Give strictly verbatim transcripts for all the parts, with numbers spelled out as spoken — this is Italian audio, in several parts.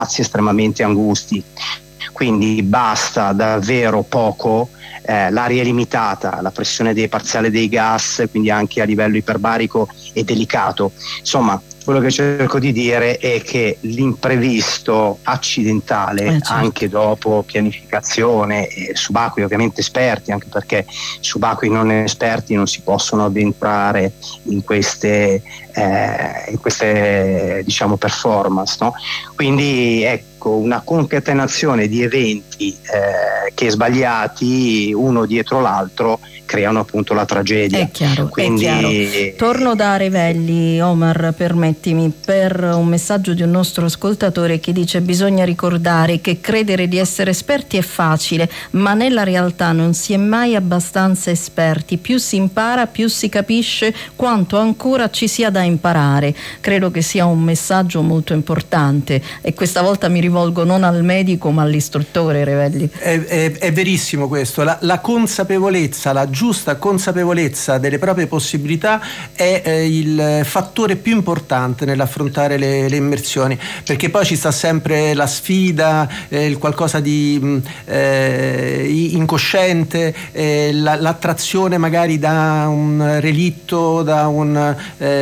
spazi estremamente angusti, quindi basta davvero poco. Eh, l'aria è limitata, la pressione dei parziale dei gas, quindi anche a livello iperbarico, è delicato. Insomma, quello che cerco di dire è che l'imprevisto accidentale, eh, certo. anche dopo pianificazione, e subacquei ovviamente esperti, anche perché subacquei non esperti non si possono addentrare in queste, eh, in queste diciamo performance, no? Quindi ecco, una concatenazione di eventi eh, che sbagliati uno dietro l'altro creano appunto la tragedia. È chiaro, Quindi... è chiaro. Torno da Revelli, Omar, permettimi, per un messaggio di un nostro ascoltatore che dice: bisogna ricordare che credere di essere esperti è facile, ma nella realtà non si è mai abbastanza esperti. Più si impara, più si capisce quanto ancora ci sia da imparare. Credo che sia un messaggio molto importante, e questa volta mi rivolgo non al medico ma all'istruttore, Revelli. È, è, è verissimo questo, la, la consapevolezza, la giusta consapevolezza delle proprie possibilità è eh, il fattore più importante nell'affrontare le, le immersioni, perché poi ci sta sempre la sfida, eh, il qualcosa di mh, eh, incosciente, eh, la, l'attrazione magari da un relitto, da un,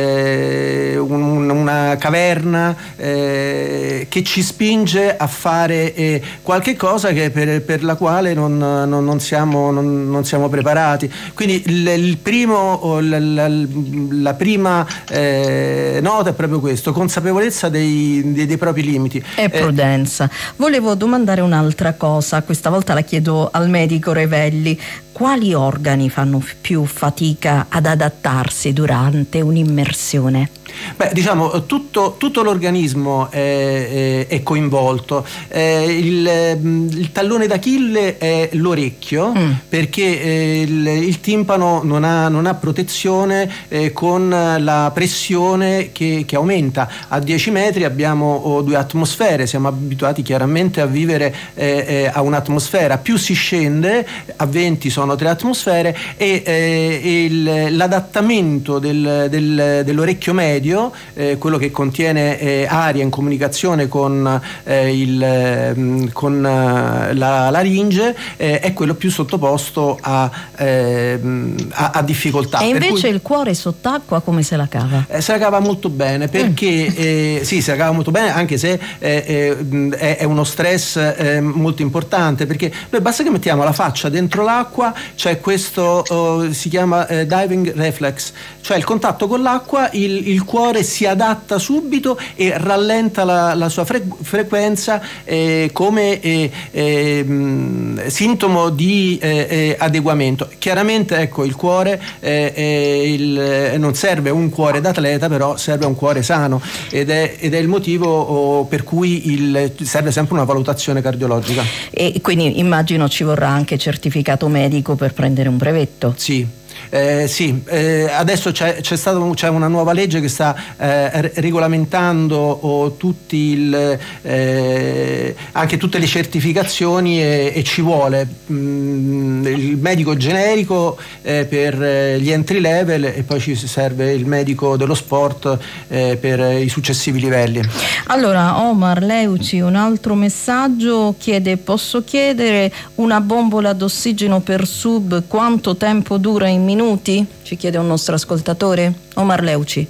eh, un, una caverna eh, che ci spinge a fare eh, qualche cosa che per, per la quale non, non, non, siamo, non, non siamo preparati. Quindi il, il primo, la, la, la prima eh, nota è proprio questo: consapevolezza dei, dei, dei propri limiti e prudenza. Eh. Volevo domandare un'altra cosa, questa volta la chiedo al medico Revelli: quali organi fanno più fatica ad adattarsi durante un'immersione? Beh, diciamo tutto, tutto l'organismo è, è, è coinvolto. Eh, il, il tallone d'Achille è l'orecchio, mm. perché eh, il, il timpano non ha, non ha protezione eh, con la pressione che, che aumenta. A dieci metri abbiamo oh, due atmosfere, siamo abituati chiaramente a vivere eh, eh, a un'atmosfera. Più si scende, a venti sono tre atmosfere, e eh, il, l'adattamento del, del, dell'orecchio medio, Eh, quello che contiene eh, aria in comunicazione con, eh, il, con eh, la laringe, eh, è quello più sottoposto a, eh, a, a difficoltà. E invece cui, il cuore sott'acqua come se la cava? Eh, se la cava molto bene, perché mm. eh, sì, se la cava molto bene, anche se eh, eh, è uno stress eh, molto importante, perché noi basta che mettiamo la faccia dentro l'acqua, c'è questo oh, si chiama eh, diving reflex, cioè il contatto con l'acqua, il, il cuore si adatta subito e rallenta la, la sua fre- frequenza eh, come eh, eh, mh, sintomo di eh, eh, adeguamento. Chiaramente ecco, il cuore eh, eh, il, non serve un cuore d'atleta, però serve un cuore sano, ed è, ed è il motivo oh, per cui il, serve sempre una valutazione cardiologica. E quindi immagino ci vorrà anche certificato medico per prendere un brevetto. Sì. Eh, sì, eh, adesso c'è, c'è, stato, c'è una nuova legge che sta eh, regolamentando oh, tutti il, eh, anche tutte le certificazioni, e, e ci vuole mh, il medico generico eh, per gli entry level, e poi ci serve il medico dello sport eh, per i successivi livelli. Allora, Omar Leuci, un altro messaggio chiede: posso chiedere una bombola d'ossigeno per sub quanto tempo dura in minuti? Ci chiede un nostro ascoltatore. Omar Leuci.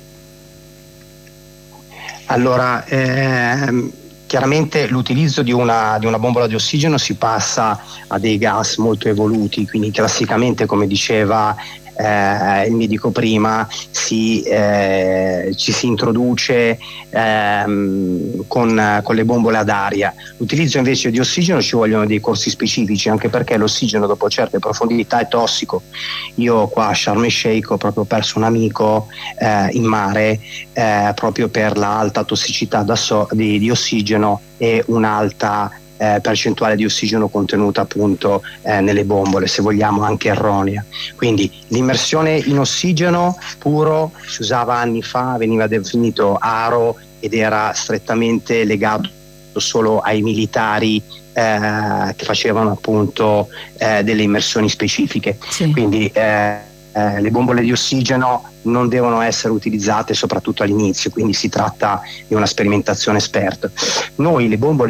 Allora, ehm, chiaramente l'utilizzo di una, di una bombola di ossigeno si passa a dei gas molto evoluti, quindi classicamente, come diceva eh, il medico prima, si, eh, ci si introduce ehm, con, con le bombole ad aria. L'utilizzo invece di ossigeno ci vogliono dei corsi specifici, anche perché l'ossigeno dopo certe profondità è tossico. Io qua a Sharm el Sheikh ho proprio perso un amico eh, in mare eh, proprio per l'alta tossicità da so- di, di ossigeno e un'alta Eh, percentuale di ossigeno contenuta appunto eh, nelle bombole, se vogliamo anche erronea. Quindi l'immersione in ossigeno puro si usava anni fa, veniva definito aro ed era strettamente legato solo ai militari eh, che facevano appunto eh, delle immersioni specifiche. Sì. Quindi eh, eh, le bombole di ossigeno non devono essere utilizzate soprattutto all'inizio, quindi si tratta di una sperimentazione esperta. Noi le bombole